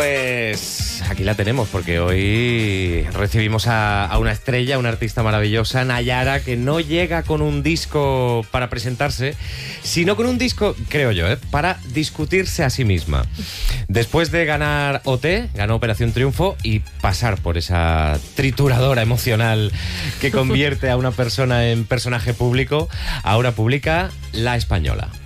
Pues aquí la tenemos, porque hoy recibimos a una estrella, una artista maravillosa, Nayara, que no llega con un disco para presentarse, sino con un disco, creo yo, para discutirse a sí misma. Después de ganar OT, ganó Operación Triunfo, y pasar por esa trituradora emocional que convierte a una persona en personaje público, ahora publica La Española.